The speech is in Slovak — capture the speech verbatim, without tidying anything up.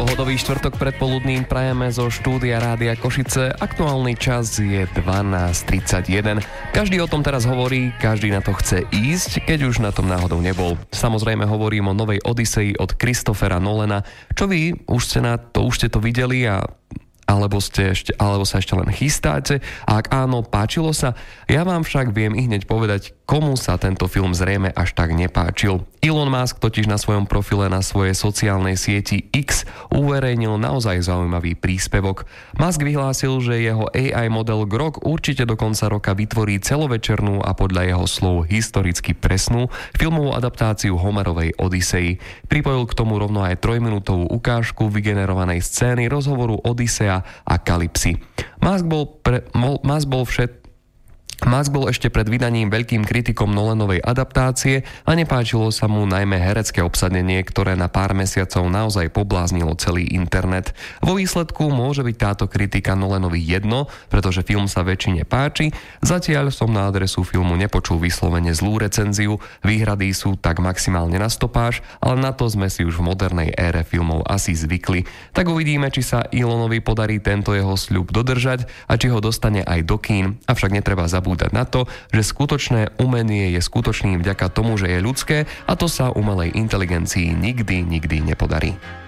Pohodový štvrtok predpoludním prajeme zo štúdia Rádia Košice. Aktuálny čas je dvanásť tridsaťjeden. Každý o tom teraz hovorí, každý na to chce ísť, keď už na tom náhodou nebol. Samozrejme hovorím o novej Odysseji od Christophera Nolana. Čo vy? Už ste na to, už ste to videli a alebo, ste ešte, alebo sa ešte len chystáte? A ak áno, páčilo sa? Ja vám však viem i hneď povedať, komu sa tento film zrejme až tak nepáčil. Elon Musk totiž na svojom profile na svojej sociálnej sieti X uverejnil naozaj zaujímavý príspevok. Musk vyhlásil, že jeho á í model Grok určite do konca roka vytvorí celovečernú a podľa jeho slov historicky presnú filmovú adaptáciu Homerovej Odysseji. Pripojil k tomu rovno aj trojminútovú ukážku vygenerovanej scény rozhovoru Odysseja a Kalypsy. Musk bol, pre, Musk bol všet Musk bol ešte pred vydaním veľkým kritikom Nolanovej adaptácie a nepáčilo sa mu najmä herecké obsadenie, ktoré na pár mesiacov naozaj pobláznilo celý internet. Vo výsledku môže byť táto kritika Nolanovi jedno, pretože film sa väčšine páči, zatiaľ som na adresu filmu nepočul vyslovene zlú recenziu, výhrady sú tak maximálne na stopáž, ale na to sme si už v modernej ére filmov asi zvykli. Tak uvidíme, či sa Elonovi podarí tento jeho sľub dodržať a či ho dostane aj do kín, avšak netreba zabúdať na to, že skutočné umenie je skutočným vďaka tomu, že je ľudské a to sa umelej inteligencii nikdy, nikdy nepodarí.